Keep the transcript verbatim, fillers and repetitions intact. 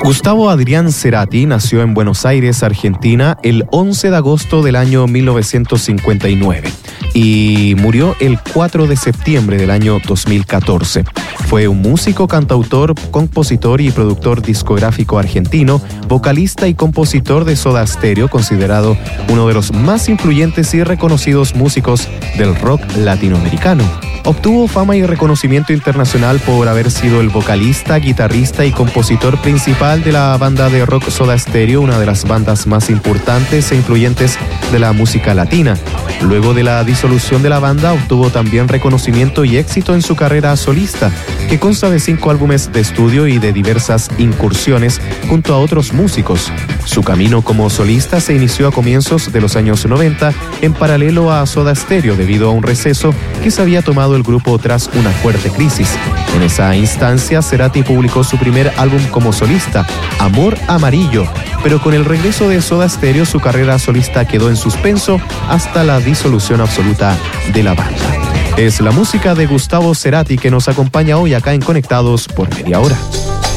Gustavo Adrián Cerati nació en Buenos Aires, Argentina, el once de agosto del año mil novecientos cincuenta y nueve y murió el cuatro de septiembre del año dos mil catorce. Fue un músico, cantautor, compositor y productor discográfico argentino, vocalista y compositor de Soda Stereo, considerado uno de los más influyentes y reconocidos músicos del rock latinoamericano. Obtuvo fama y reconocimiento internacional por haber sido el vocalista, guitarrista y compositor principal de la banda de rock Soda Stereo, una de las bandas más importantes e influyentes de la música latina. Luego de la disolución de la banda, obtuvo también reconocimiento y éxito en su carrera solista, que consta de cinco álbumes de estudio y de diversas incursiones junto a otros músicos. Su camino como solista se inició a comienzos de los años noventa en paralelo a Soda Stereo debido a un receso que se había tomado el grupo tras una fuerte crisis. En esa instancia, Cerati publicó su primer álbum como solista, Amor Amarillo, pero con el regreso de Soda Stereo su carrera solista quedó en suspenso hasta la disolución absoluta de la banda. Es la música de Gustavo Cerati que nos acompaña hoy acá en Conectados por Media Hora.